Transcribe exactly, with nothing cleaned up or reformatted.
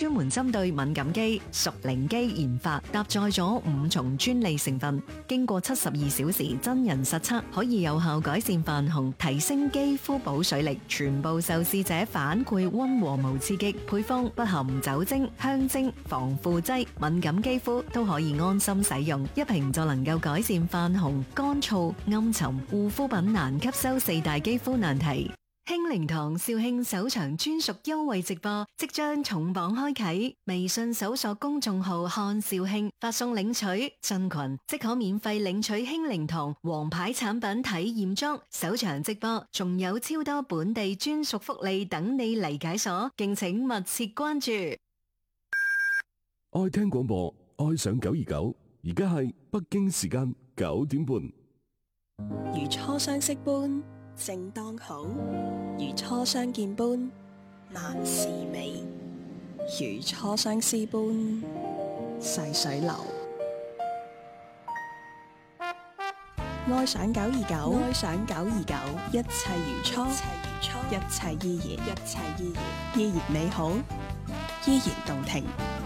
專門針對敏感肌、屬靈肌研發，搭載咗五重專利成分，經過七十二小時真人實測，可以有效改善泛紅，提升肌膚保水力。全部受試者反饋溫和無刺激，配方不含酒精、香精、防腐劑，敏感肌膚都可以安心使用。一瓶就能夠改善泛紅、乾燥、暗沉、護膚品難吸收四大肌膚難題。興靈堂肇慶首場專屬優惠直播即將重磅開啟，微信搜索公眾號看肇慶，發送領取進群即可免費領取興靈堂王牌產品體驗裝。首場直播仲有超多本地專屬福利等你嚟解鎖，敬請密切關注。 愛聽廣播，愛上九二九，而家係北京時間九點半。 如初相識般正當好，如初相見般萬事美，如初相思般細水流。愛上九二九，愛上九二九，一切如初，一切如初，一切依然，一切依然，依然美好，依然動聽。